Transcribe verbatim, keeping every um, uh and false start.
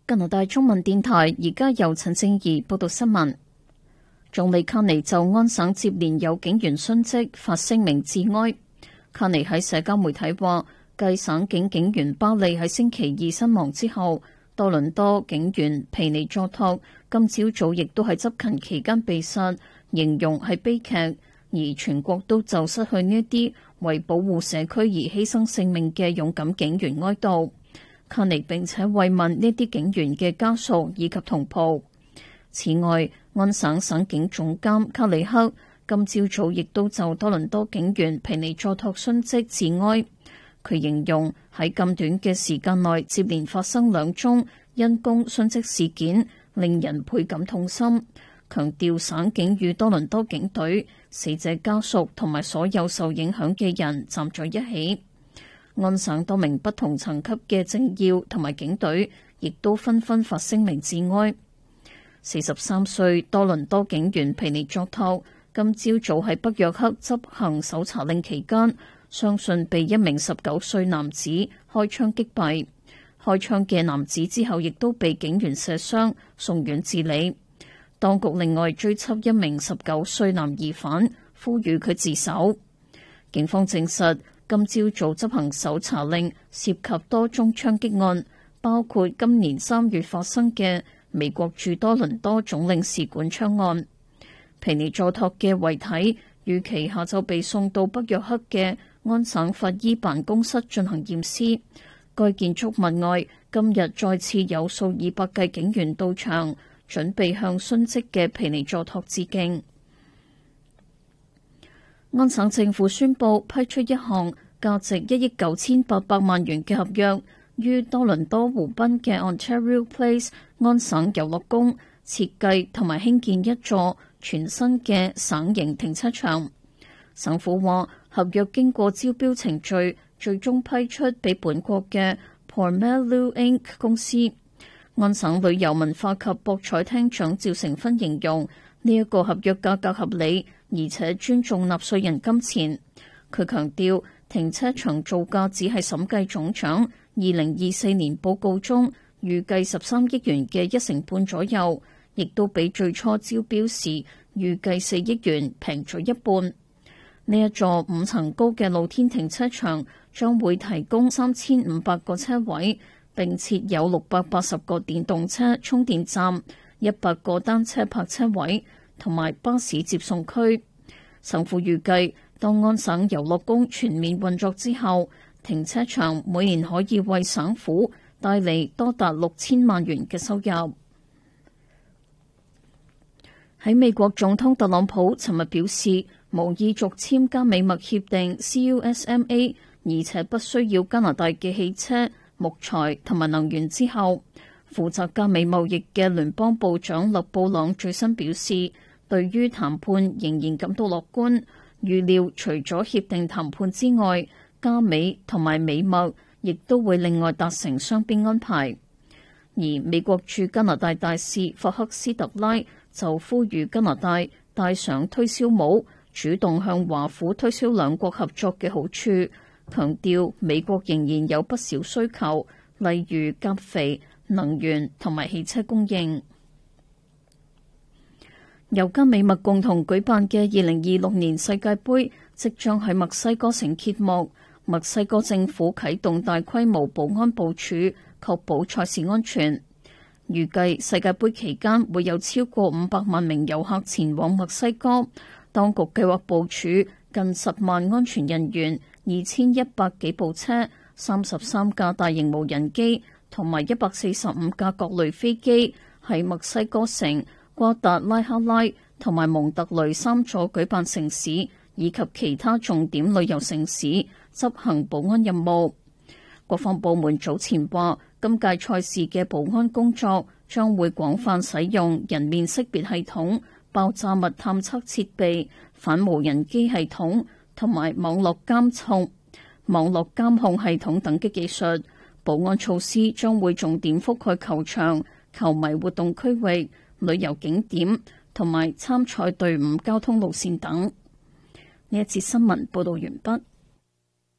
加拿大中文電台而家由陳正儀報道新聞。總理卡尼就安省接連有警員殉職發聲明致哀。卡尼喺社交媒體話，繼省警警員巴利喺星期二身亡之後，多倫多警員皮尼佐托今朝早亦都喺執勤期間被殺，形容係悲劇，而全國都就失去呢一啲為保護社區而犧牲性命嘅勇敢警員哀悼。卡尼並且慰問呢啲警員嘅家屬以及同袍。此外，安省省警總監卡里克今朝早亦都就多倫多警員皮尼佐托殉職致哀。佢形容喺咁短嘅時間內接連發生兩宗因公殉職事件，令人倍感痛心。強調省警與多倫多警隊、死者家屬同埋所有受影響嘅人站在一起。安省多名不同層級嘅政要同埋警隊亦都紛紛發聲明致哀。四十三歲多倫多警員皮尼佐托今朝早喺北約克執行搜查令期間，相信被一名十九歲男子開槍擊斃。開槍嘅男子之後亦都被警員射傷，送院治理。當局另外追緝一名十九歲男疑犯，呼籲佢自首。警方證實，今朝早執行搜查令涉及多宗槍擊案，包括今年三月發生嘅美國駐多倫多總領事館槍案。皮尼佐托嘅遺體預期下晝被送到北約克嘅安省法醫辦公室進行驗屍。該建築物外今日再次有數以百計警員到場，準備向殉職嘅皮尼佐托致敬。安省政府宣布批出一項價值一億九千八百萬元嘅合約，於多倫多湖濱嘅 Ontario Place 安省遊樂宮設計同埋興建一座全新嘅省型停車場。省府話，合約經過招標程序，最終批出俾本國嘅 Pormello Incorporated 公司。安省旅遊文化及博彩廳長趙成芬形容呢一個合約價格合理，而且尊重納稅人金錢。佢強調，停車場造價只係審計總長二零二四年報告中預計十三億元嘅一成半左右，亦都比最初招標時預計四億元平咗一半。呢一座五層高嘅露天停車場將會提供三千五百個車位，並設有六百八十個電動車充電站、一百個單車泊車位同埋巴士接送區。省府預計，當安省遊樂宮全面運作之後，停車場每年可以為省府帶嚟多達六千萬元嘅收入。喺美國總統特朗普尋日表示，無意續簽加美貿協定 C U S M A， 而且不需要加拿大嘅汽車、木材同埋能源之後，負責加美貿易嘅聯邦部長勒布朗最新表示，對於談判仍然感到樂觀，預料除咗協定談判之外，加美同埋美貿亦都會另外達成雙邊安排。而美國駐加拿大大使霍克斯特拉就呼籲加拿大戴上推銷帽，主動向華府推銷兩國合作嘅好處，強調美國仍然有不少需求，例如鉀肥、能源同埋汽車供應。由加美墨共同舉辦嘅二零二六年世界盃即將喺墨西哥城揭幕，墨西哥政府啟動大規模保安部署，確保賽事安全。預計世界盃期間會有超過五百萬名遊客前往墨西哥，當局計劃部署近十萬安全人員、二千一百幾部車、三十三架大型無人機同埋一百四十五架各類飛機，喺墨西哥城、瓜達拉哈拉同埋蒙特雷三座舉辦城市以及其他重點旅遊城市執行保安任務。國防部門早前話，今屆賽事嘅保安工作將會廣泛使用人面識別系統、爆炸物探測設備、反無人機系統同埋網絡監控、網絡監控系統等嘅技術。保安措施將會重點覆蓋球場、球迷活動區域、旅遊景點同埋參賽隊伍交通路線等。呢一節新聞報道完畢。